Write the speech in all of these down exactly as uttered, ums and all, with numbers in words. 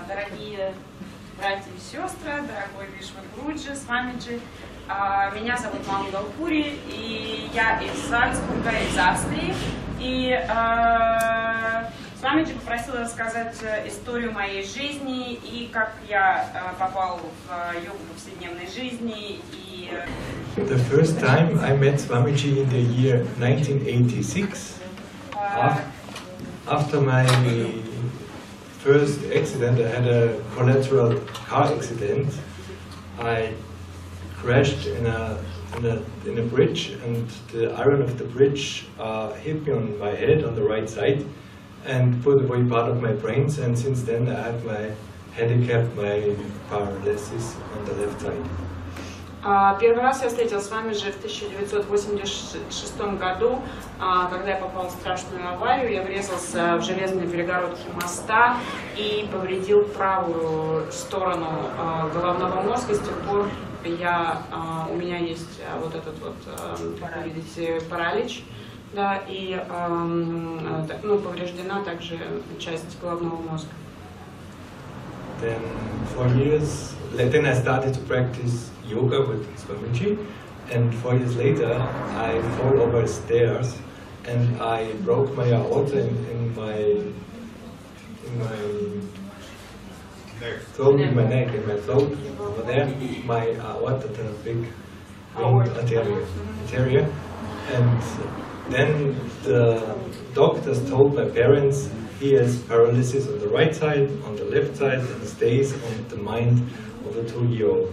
Дорогие братья и сестры, дорогой Вишват Гуруджи, Свамиджи, меня зовут Мангал Пури, и я из Зальцбурга, из Австрии. И Свамиджи попросила рассказать историю моей жизни и как я попал в йогу повседневной жизни. И The first time I met Swamiji in the year nineteen eighty-six, af after my first accident, I had a collateral car accident. I crashed in a, in a, in a bridge, and the iron of the bridge uh, hit me on my head on the right side and put away part of my brains, and since then I have my handicap, my paralysis on the left side. Первый раз я встретилась с вами же в тысяча девятьсот восемьдесят шестом году, когда я попала в страшную аварию. Я врезался в железные перегородки моста и повредил правую сторону головного мозга. С тех пор я, у меня есть вот этот вот, как вы видите, паралич, да, и ну, повреждена также часть головного мозга. Then for years, then I started to practice yoga with Swamiji, and four years later I fell over stairs and I broke my aorta in, in my in my throat, in my neck, in my throat over there, my aorta, the big arteria, arteria, and then the doctors told my parents he has paralysis on the right side, on the left side, and stays on the mind of a two-year-old.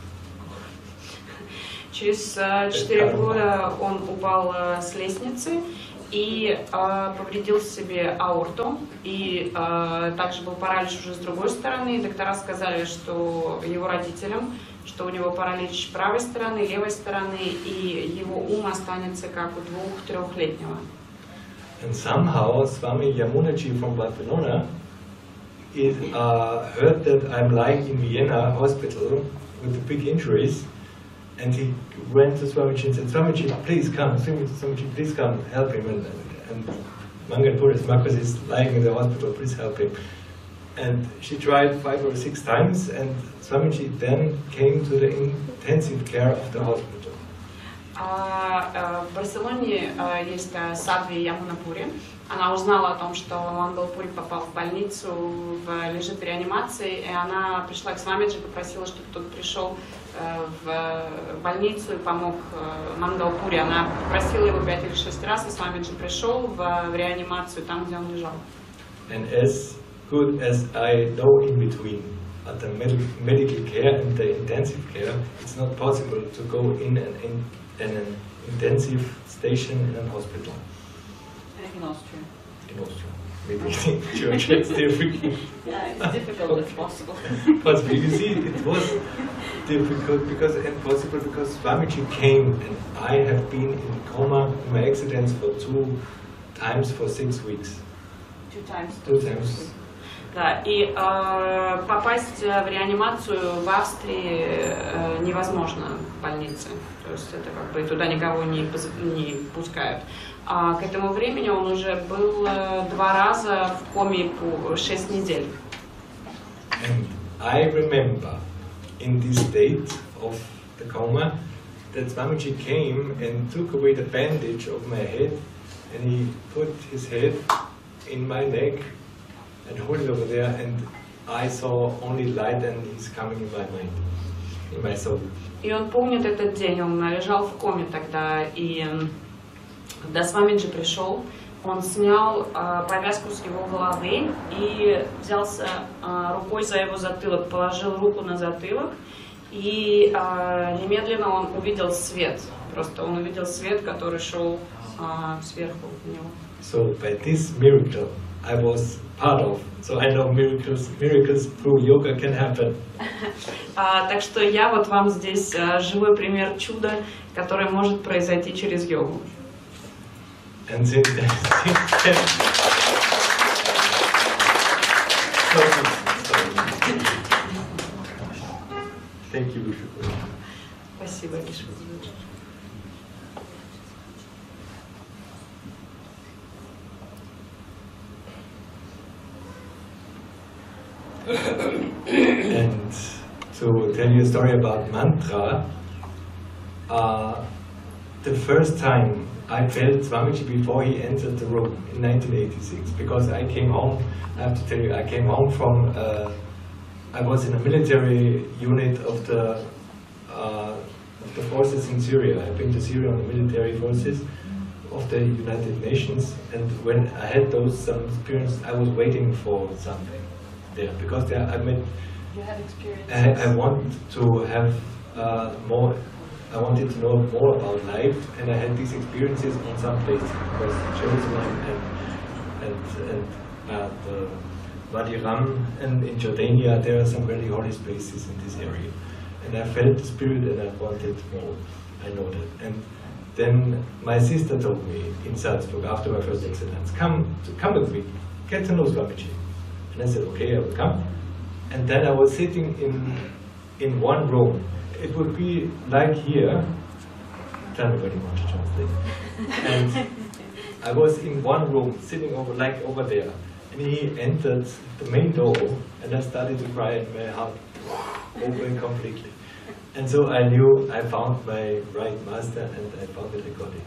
Через четыре года он упал с лестницы и э, повредил себе аорту, и э, также был паралич уже с другой стороны. И доктора сказали, что его родителям, что у него паралич правой стороны, левой стороны, и его ум останется как у двух-трехлетнего. And somehow Swami Yamunaji from Barcelona is, uh, heard that I'm lying in Vienna hospital with the big injuries, and he went to Swamiji and said, Swamiji, please come, Swamiji, please come, help him. And, and, and Mangal Puri, Marcus is lying in the hospital, please help him. And she tried five or six times, and Swamiji then came to the intensive care of the hospital. В Барселоне есть Садви Ямунапури. Она узнала о том, что Мангал Пури попал в больницу, в, лежит в реанимации, и она пришла к Свамиджи, попросила, чтобы кто-то пришел в больницу и помог Мангал Пури. Она попросила его пять или шесть раз, и Свамиджи пришел в, в реанимацию, там, где он лежал. And as good as I know in between at the med medical care and the intensive care, it's not possible to go in and in in an intensive station in a hospital. In Austria. In Austria. Maybe in Georgia it's difficult. Yeah, it's difficult, okay. It's possible. Possible. You see, it was difficult because impossible because Swamiji came, and I have been in coma in my accidents for two times for six weeks. Two times. Two times. Да, и э, попасть в реанимацию в Австрии э, невозможно в больнице. То есть это как бы туда никого не, не пускают. А к этому времени он уже был э, два раза в коме по шесть недель. And I remember in this state of the coma that Swamiji came and took away the bandage of my head, and he put his head in my neck and hold it over there, and I saw only light, and he's coming in my mind, in my soul. И он помнит этот день, он лежал в коме тогда, и когда Свамиджи пришел, он снял э, повязку с его головы и взялся э, рукой за его затылок, положил руку на затылок, и э, немедленно он увидел свет, просто он увидел свет, который шел э, сверху в него. So by this miracle I was part of. So I know miracles, miracles through yoga can happen. а, так что я вот вам здесь а, живой пример чуда, которое может произойти через йогу. And since then, since then, thank you, Vishnu. Спасибо, Вишват. And to tell you a story about mantra, uh, the first time I felt Swamiji before he entered the room in nineteen eighty-six, because I came home, I have to tell you, I came home from, uh, I was in a military unit of the, uh, of the forces in Syria. I've been to Syria on the military forces of the United Nations, and when I had those some experience, I was waiting for something there, because there I met, You had experiences. I, I want to have uh, more, I wanted to know more about life, and I had these experiences on some places, because Jerusalem and, and, and uh, the Wadi Ram, and in Jordania there are some very holy places in this area. And I felt the spirit and I wanted more, I know that. And then my sister told me in Salzburg after my first accident, come, to, come with me, get to know Swamiji. And I said, okay, I will come. And then I was sitting in, in one room. It would be like here, tell me when you want to translate. And I was in one room, sitting over, like over there. And he entered the main door, and I started to cry, and my heart opened completely. And so I knew I found my right master, and I found it according.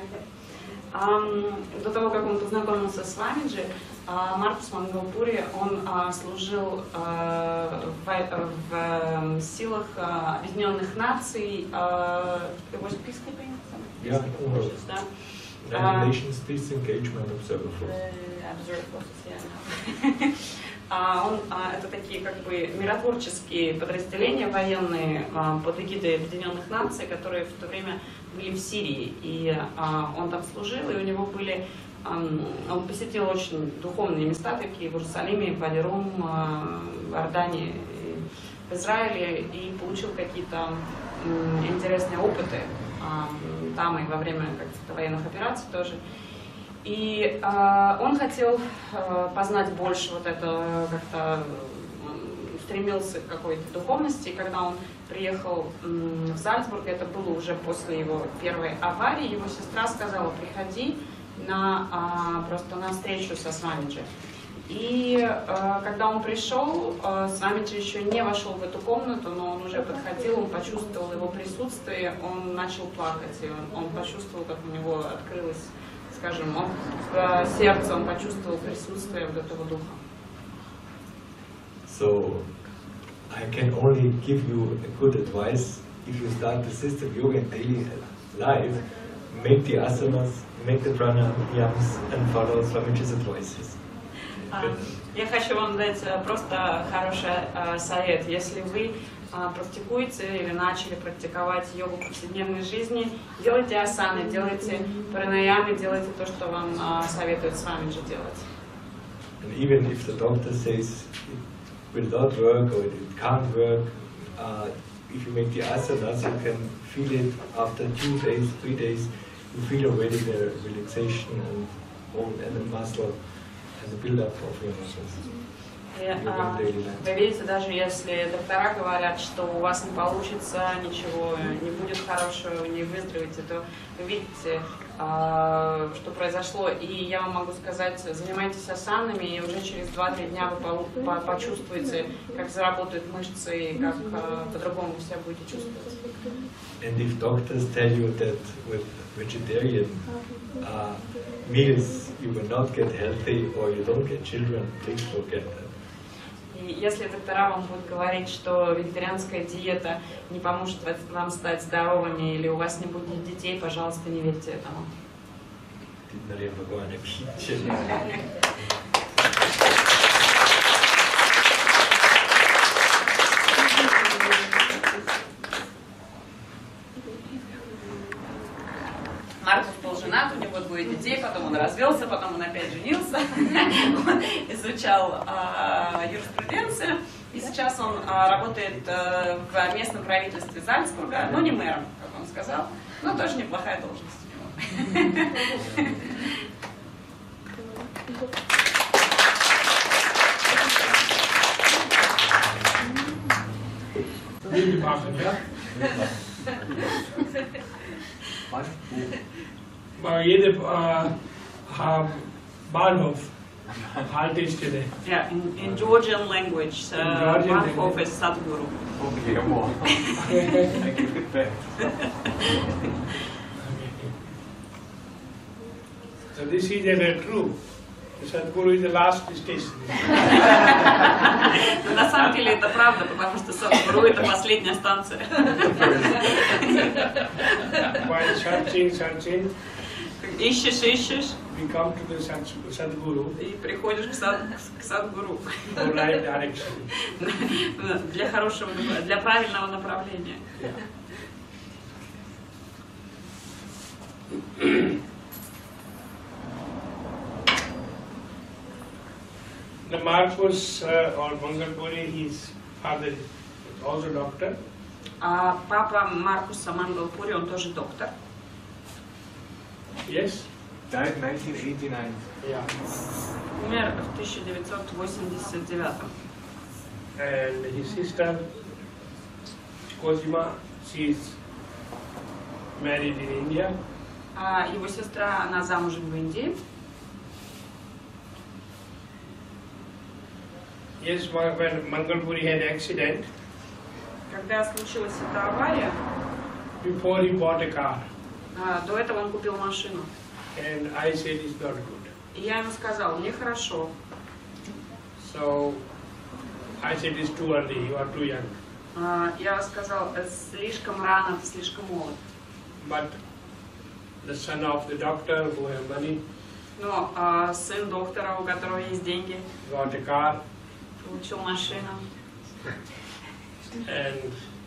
Um, до того, как он познакомился с Свамиджи, uh, Маркус Мангалпури, он uh, служил uh, в, в uh, силах uh, Объединенных Наций. Uh, was peacekeeping? Yeah, forces, да? United Nations Peace Engagement Observer Force. Observer Forces, yeah. Uh, он, uh, это такие как бы миротворческие подразделения военные uh, под эгидой Объединенных Наций, которые в то время были в Сирии, и uh, он там служил, и у него были, um, он посетил очень духовные места, такие в Иерусалиме, в Алирум, uh, в Иордании, в Израиле, и получил какие-то um, интересные опыты uh, там и во время каких-то военных операций тоже. И э, он хотел э, познать больше вот это, как-то э, стремился к какой-то духовности. И когда он приехал э, в Зальцбург, это было уже после его первой аварии, его сестра сказала, приходи на, э, просто на встречу со Свамиджи. И э, когда он пришел, э, Свамиджи еще не вошел в эту комнату, но он уже подходил, он почувствовал его присутствие, он начал плакать, и он, он почувствовал, как у него открылось, скажем, он в сердце, он почувствовал присутствие вот этого духа. So, I can only give you a good advice. If you start the system yoga in daily life, make the asanas, make the pranayams, and follow Swamiji's advices. Я хочу вам дать просто хороший совет. Если вы практикуете или начали практиковать йогу в повседневной жизни, делайте асаны, делайте пранаямы, делайте то, что вам советует Свамиджи делать. And even if the doctor says it will not work or it can't work, uh, if you make the asanas, you can feel it after two days, three days. You feel already the relaxation and bone and the muscle and the build-up of your muscles. И, а, вы видите, даже если доктора говорят, что у вас не получится, ничего не будет хорошего, не выздоровеете, то вы видите, а, что произошло. И я вам могу сказать, занимайтесь асанами, и уже через два-три дня вы по почувствуете, как заработают мышцы, и как а, по-другому вы себя будете чувствовать. And if doctors tell you that with vegetarian uh, meals you will not get healthy or you don't get children, please forget that. И если доктора вам будут говорить, что вегетарианская диета не поможет вам стать здоровыми или у вас не будет детей, пожалуйста, не верьте этому. Маркус был женат, у него двое детей, потом он развелся, потом он опять женился, он изучал э, юриспруденцию, и сейчас он э, работает э, в местном правительстве Зальцбурга, но не мэром, как он сказал, но тоже неплохая должность у него. Mariette äh, am Bahnhof Heart is today. Yeah, in, in Georgian language, uh, In Georgian one language. of is Sadhguru. Okay, come on. I give it back. So this is uh, true. Sadhguru is the last station. Но на самом деле это правда, потому что Садхгуру это последняя станция. While searching, searching, Ищешь, ищешь, we come to the Sad- Sadhguru и приходишь к, сад, к Садхгуру. for right direction. Для хорошего, для правильного направления. The Marcos uh, or Mangalpuri, his father is also doctor. А папа Маркуса Мангалпури, он тоже доктор. Yes? Died nineteen eighty-nine. Yeah. Умер в тысяча девятьсот восемьдесят девятом. And his sister, Cosima, she is married in India. А его сестра, она замужем в Индии. Yes, when Mangalpuri had accident, Когда случилась эта авария, before he bought a car, а, до этого он купил машину. and I said it's not good. И я ему сказал, мне хорошо. So I said it's too early, you are too young. А, я сказал, это слишком рано, ты слишком молод. But the son of the doctor who had money Но а, сын доктора, у которого есть деньги, got a car, получил машину. and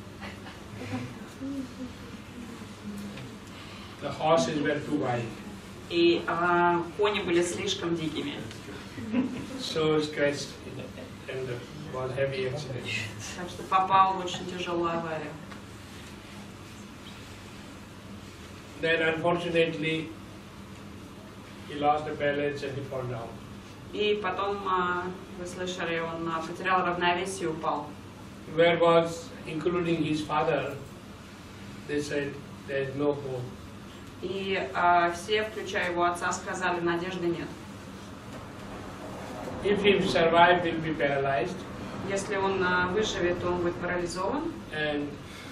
the horses were too wild. И а, кони были слишком дикими. So scratched and was heavy accident. Так что попал в очень тяжелую аварию. Then unfortunately he lost the balance and he fell down. И потом, а, вы слышали, он а, потерял равновесие и упал. Where was, including his father, they said there is no hope. И а, все, включая его отца, сказали, надежды нет. If he survive, he'll be paralyzed, Если он а, выживет, то он будет парализован. and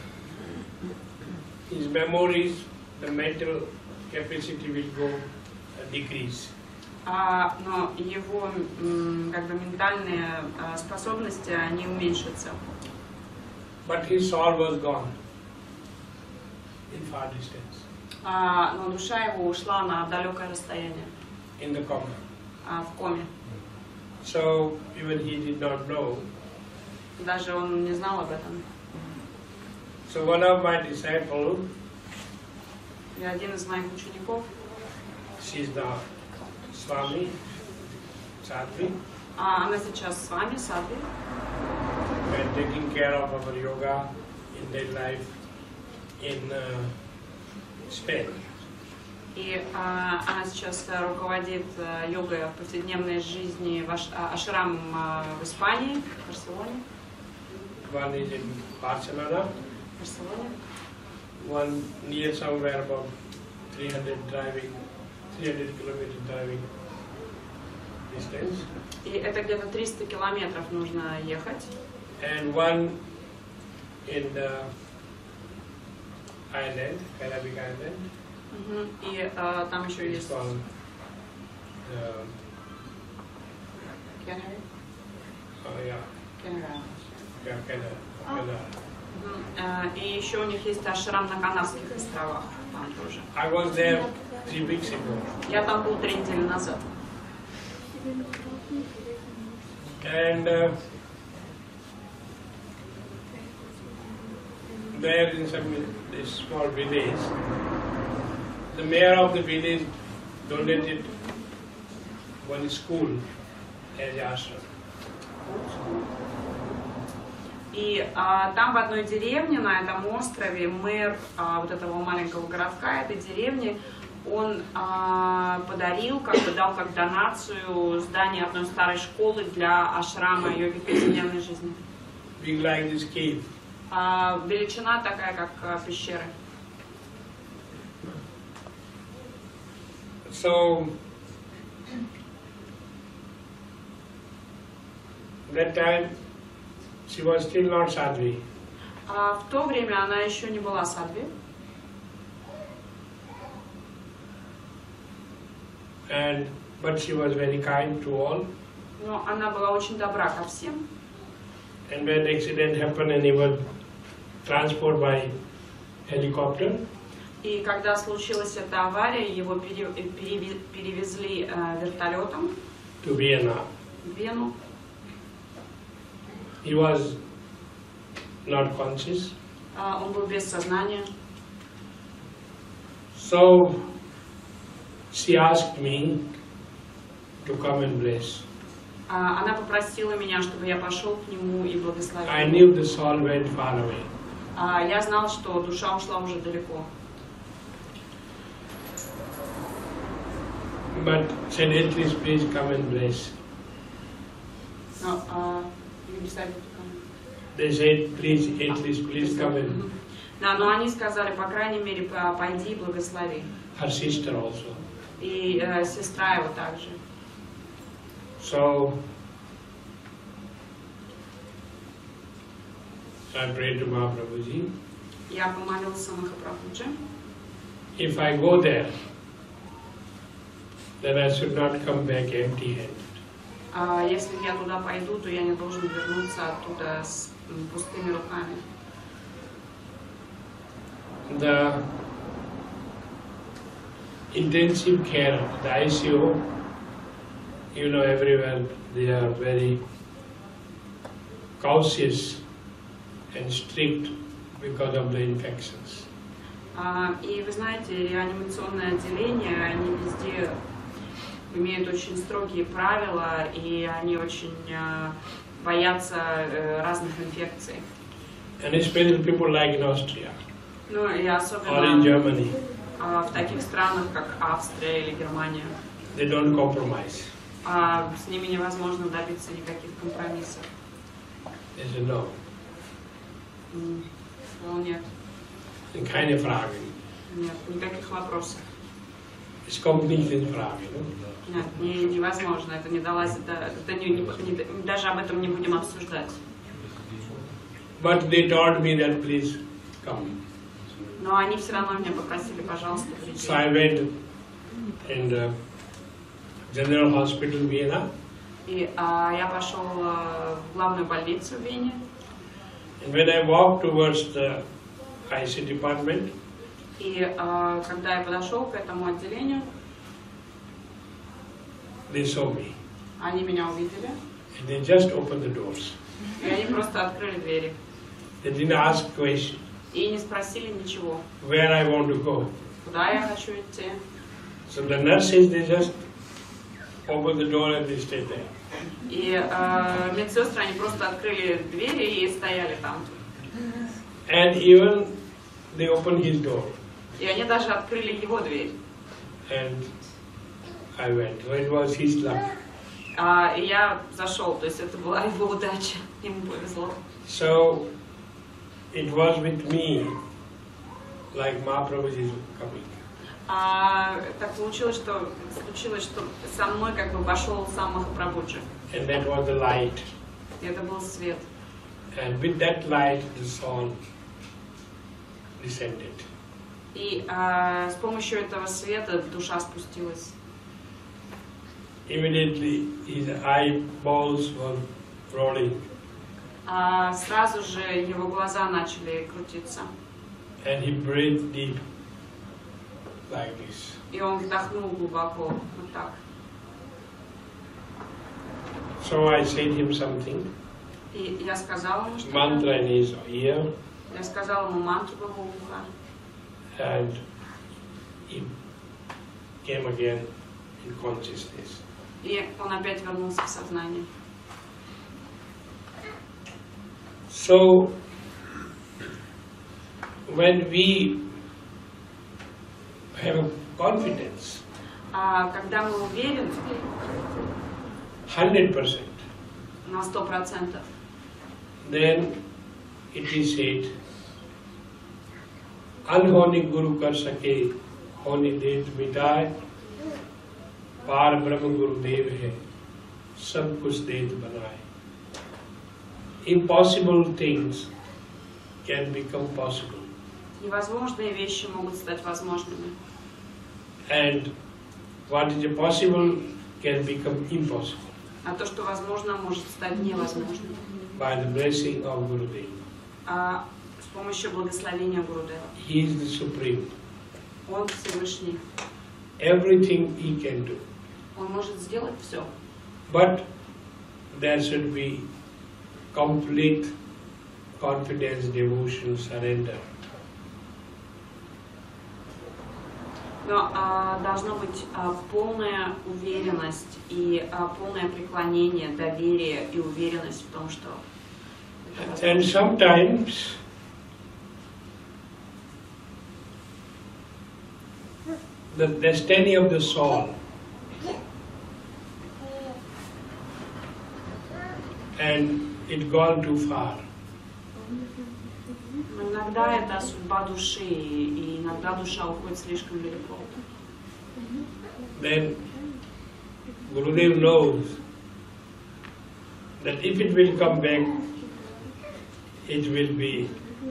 his memories, the mental capacity will go uh, decrease. А, но его м, как бы ментальные а, способности, они уменьшатся. But his soul was gone in far distance, А, но душа его ушла на далекое расстояние, in the coma. а, в коме. So even he did not know. Даже он не знал об этом. So one of my disciples, И один из моих учеников, she's the Swami, Sadhvi, а, она сейчас с вами, Садхви, and taking care of our yoga in their life in uh, Spain. и а, она сейчас а, руководит а, йогой в повседневной жизни в аш, а, ашрам а, в Испании, в Барселоне. One is in Barcelona, В Барселоне. one near somewhere about three hundred driving, three hundred kilometer driving distance, И это где-то триста километров нужно ехать. and one in the island, Arabic island. Мгм. И а, там еще It's есть called uh, Кенери. oh yeah, Кенери. yeah, Canada, Canada. Мгм. А, и еще у них есть ашрам на Канарских островах. Там тоже. I was there three weeks ago, Я там был три недели назад. and uh, there in some this small village, the mayor of the village donated one school as ashram. И а, там в одной деревне, на этом острове, мэр а, вот этого маленького городка, этой деревни, он а, подарил, как бы дал как донацию здание одной старой школы для ашрама йоги в повседневной жизни. Big like this cave. А, величина такая, как а, пещеры. So That time she was still not sadhvi. А в то время она еще не была садхви. And but she was very kind to all. Но она была очень добра ко всем. And when the accident happened and he was transported by helicopter, И когда случилась эта авария, его пере- переве- перевезли э, вертолетом to Vienna, в Вену. he was not conscious. А, он был без сознания. So she asked me to come and bless. А, она попросила меня, чтобы я пошел к нему и благословил. I knew the soul went far away. А, я знал, что душа ушла уже далеко. But said, at least please come and bless. Но, а, you decided to come. They said, please, at least please come and. Мгм. Да, но они сказали, по крайней мере, по- пойди и благослови. Her sister also. И э, сестра его также. So I prayed to Mahaprabhuji, Я помолился Махапрабхуджи. if I go there, then I should not come back empty-handed. А если я туда пойду, то я не должен вернуться оттуда с м, пустыми руками. The intensive care, the I C U, you know, everywhere they are very cautious and strict because of the infections. А, и вы знаете, реанимационное отделение, они везде имеют очень строгие правила, и они очень э, боятся э, разных инфекций. And especially people like in Austria Ну и or in особенно Germany, а, в таких странах, как Австрия или Германия. they don't compromise. А, с ними невозможно добиться никаких компромиссов. They say no. М, Ну нет, Keine Frage. нет, никаких вопросов. Es kommt nicht in Frage. No? Нет, не, невозможно, это не далось, да, это не, не- не- даже об этом не будем обсуждать. But they told me that please come. Но они все равно меня попросили, пожалуйста, So I приди. went in the General Hospital Vienna, И а, я пошел а, в главную больницу в Вене. and when I walked towards the I C department, И а, когда я подошел к этому отделению, they saw me. они меня увидели, And they just opened the doors. и они просто открыли двери. They didn't ask question И не спросили ничего, where I want to go. куда я хочу идти. So the nurses, they just opened the door and they stayed there. И а, медсестры, они просто открыли двери и стояли там. And even they opened his door, И они даже открыли его дверь. and I went. So it was his luck. А, и я зашел, то есть это была его удача, ему повезло. So it was with me, like Mahaprabhu is coming. А, так получилось, что случилось, что со мной как бы вошел сам Махапрабхуджи. And that was the light. И это был свет. And with that light, the soul descended. И а, с помощью этого света душа спустилась. Immediately, his eyeballs were rolling, А, сразу же его глаза начали крутиться. and he breathed deep, like this. И он вдохнул глубоко, вот так. So I said him something, И я сказала ему что-то. mantra in his ear, Я сказала ему мантру в его ухо. and he came again in consciousness. И он опять вернулся в сознание. So, when we have confidence, А когда мы уверены hundred percent, на сто процентов, then it is said, अनहोनी गुरु कर सके होनी देत मिटाए पार ब्रह्म गुरुदेव है सब कुछ देत बनाए. impossible things can become possible. Невозможные вещи могут стать возможными. And what is impossible can become impossible А то, что возможно, может стать невозможным. by the blessing of Gurudev. А с помощью благословения Гурудева. He is the Supreme. Он Всевышний. Everything he can do. Он может сделать все. But there should be complete confidence, devotion, surrender. Но а, должна быть а, полная уверенность и а, полное преклонение, доверие и уверенность в том, что это And возможно. sometimes the destiny of the soul and it gone too far. Иногда это судьба души, и иногда душа уходит слишком далеко. Then Gurudev knows that if it will come back, it will be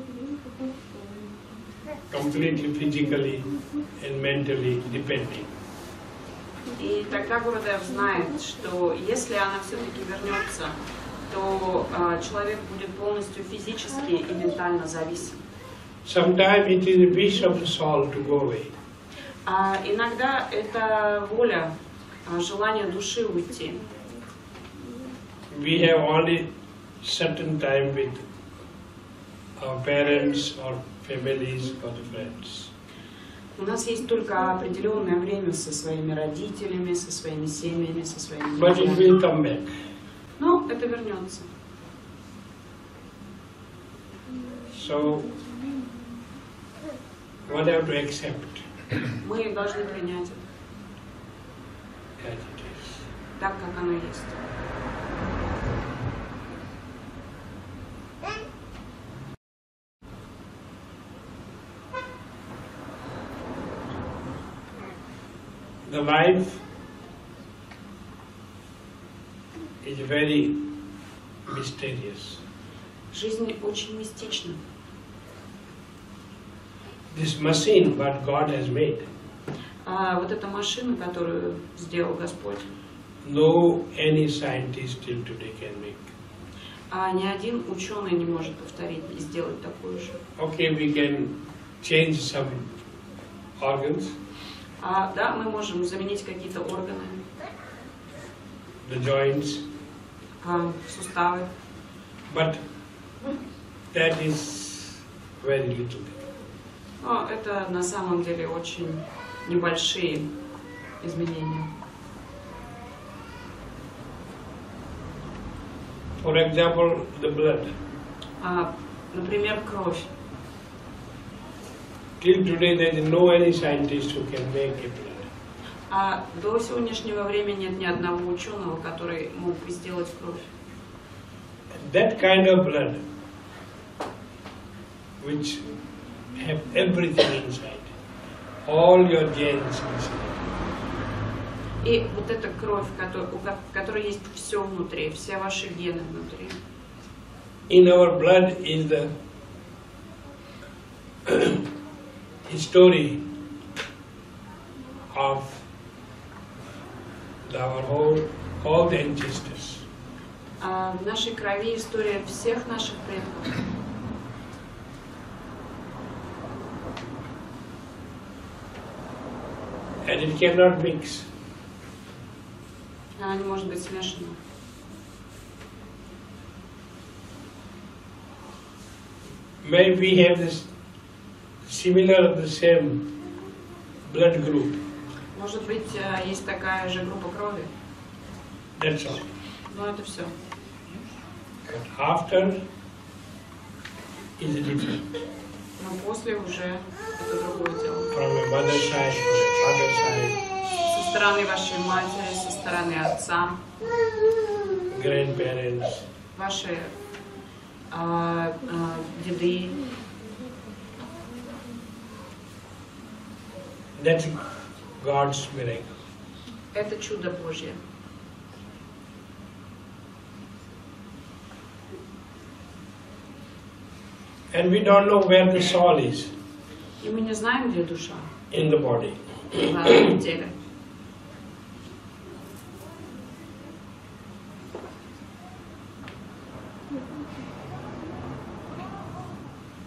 completely physically and mentally dependent. И тогда Гурудев знает, что если она все-таки вернется, то а, человек будет полностью физически и ментально зависим. Sometimes it is a wish of the soul to go away. А иногда это воля, а, желание души уйти. We have only certain time with our parents or families or friends. У нас есть только определенное время со своими родителями, со своими семьями, со своими But it друзьями. will come back. Но это вернется. So, one have to accept Мы должны принять это as it is. так, как оно есть. The life is very mysterious. Жизнь очень мистична. This machine, what God has made, А вот эта машина, которую сделал Господь, no any scientist till today can make. а ни один ученый не может повторить и сделать такую же. Okay, we can change some organs, А, да, мы можем заменить какие-то органы, the joints, а, суставы, but that is very little. но это на самом деле очень небольшие изменения. For example, the blood. А, например, кровь. Till today there is no any scientist who can make a blood. А до сегодняшнего времени нет ни одного ученого, который мог бы сделать кровь. That kind of blood, which have everything inside, all your genes inside. И вот эта кровь, которая, у ко- в которой есть все внутри, все ваши гены внутри. In our blood is the story of the, our whole, all the ancestors. А в нашей крови история всех наших предков. And it cannot mix. Она не может быть смешана. Maybe we have this similar, the same blood group. Может быть, э, есть такая же группа крови, That's all. но это все. But after is different. Но после уже это другое дело. From a mother side, from a father side, Со стороны вашей матери, со стороны отца, grandparents, ваши а, а, деды. that's God's miracle. Это чудо Божье. And we don't know where the soul is И мы не знаем, где душа in the body. в теле.